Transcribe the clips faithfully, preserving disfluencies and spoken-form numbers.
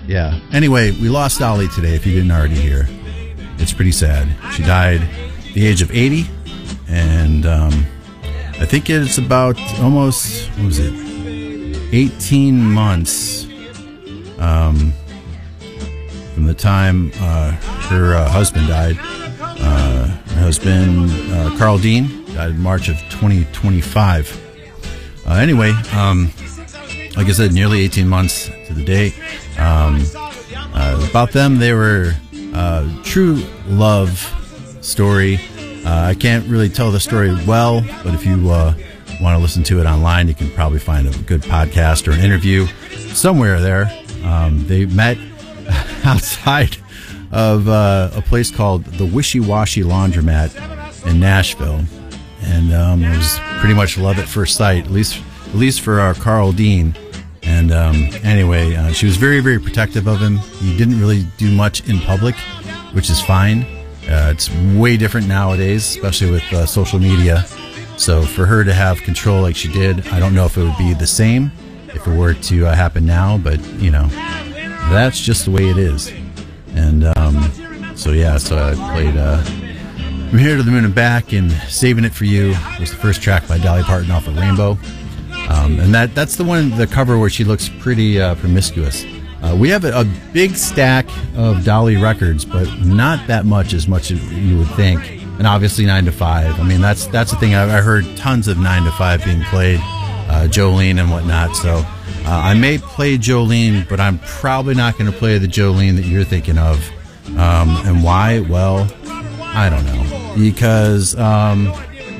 Yeah. Anyway, we lost Dolly today, if you didn't already hear. It's pretty sad. She died at the age of eighty, and um, I think it's about almost, what was it, eighteen months um, from the time uh, her uh, husband died. Uh, her husband, uh, Carl Dean, died in March of twenty twenty-five. Uh, anyway, um, like I said, nearly eighteen months to the day. Um, uh, about them, they were uh, true love story. Uh, I can't really tell the story well, but if you uh, want to listen to it online, you can probably find a good podcast or an interview somewhere there. Um, they met outside of uh, a place called the Wishy Washy Laundromat in Nashville, and um, it was pretty much love at first sight, at least at least for our Carl Dean. And um, anyway, uh, she was very, very protective of him. He didn't really do much in public, which is fine. Uh, it's way different nowadays, especially with uh, social media. So for her to have control like she did, I don't know if it would be the same if it were to uh, happen now, but, you know, that's just the way it is. And um, so, yeah, so I played uh, From Here to the Moon and Back, and Saving It For You was the first track by Dolly Parton off of Rainbow. Um, and that that's the one, the cover where she looks pretty uh, promiscuous. Uh, we have a, a big stack of Dolly records, but not that much as much as you would think. And obviously nine to five. I mean, that's that's the thing. I, I heard tons of nine to five being played, uh, Jolene and whatnot. So uh, I may play Jolene, but I'm probably not going to play the Jolene that you're thinking of. Um, and why? Well, I don't know. Because, um,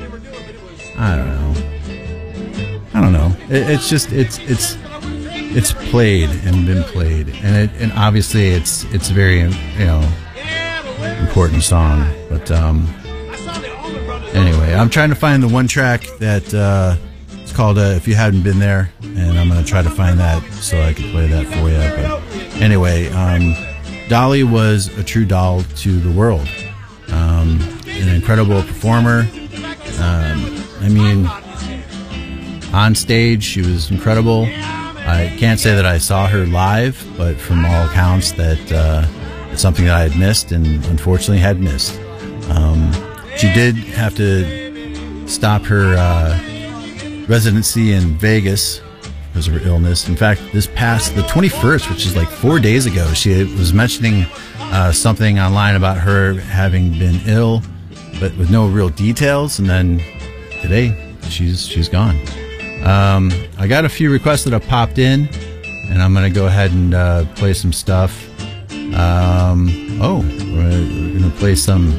I don't know. I don't know. It, it's just it's it's it's played and been played, and it and obviously it's it's a very, you know, important song. But um, anyway, I'm trying to find the one track that uh, it's called uh, "If You Hadn't Been There," and I'm going to try to find that so I can play that for you. But anyway, um, Dolly was a true doll to the world, um, an incredible performer. Um, I mean. On stage, she was incredible. I can't say that I saw her live, but from all accounts, that uh, it's something that I had missed and unfortunately had missed. Um, she did have to stop her uh, residency in Vegas because of her illness. In fact, this past the twenty-first, which is like four days ago, she was mentioning uh, something online about her having been ill, but with no real details. And then today, she's she's gone. Um, I got a few requests that have popped in, and I'm going to go ahead and uh, play some stuff. Um, oh, we're, we're going to play some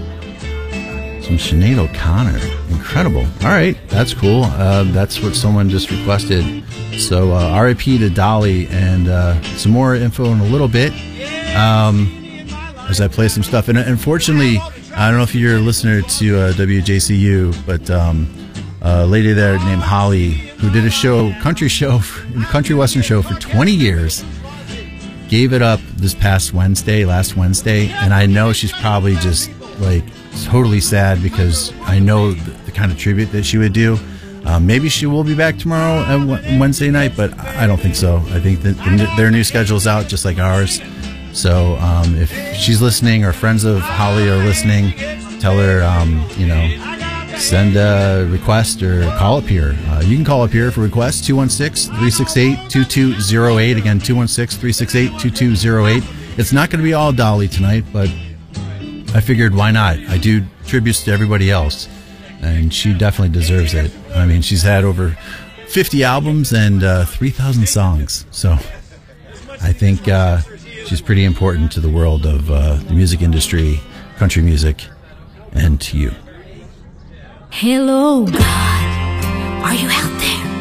some Sinead O'Connor. Incredible. All right, that's cool. Uh, that's what someone just requested. So uh, R I P to Dolly, and uh, some more info in a little bit um, as I play some stuff. And unfortunately, I don't know if you're a listener to uh, W J C U, but um, a lady there named Holly, who did a show, country show, country western show for twenty years, gave it up this past Wednesday, last Wednesday, and I know she's probably just like totally sad because I know the, the kind of tribute that she would do. Um, maybe she will be back tomorrow at Wednesday night, but I don't think so. I think that their new schedule's out just like ours. So um, if she's listening or friends of Holly are listening, tell her, um, you know, send a request or call up here. Uh, you can call up here for requests, two one six, three six eight, two two zero eight. Again, two one six, three six eight, two two zero eight. It's not going to be all Dolly tonight, but I figured why not? I do tributes to everybody else, and she definitely deserves it. I mean, she's had over fifty albums and uh, three thousand songs, so I think uh, she's pretty important to the world of uh, the music industry, country music, and to you. Hello, God. Are you out there?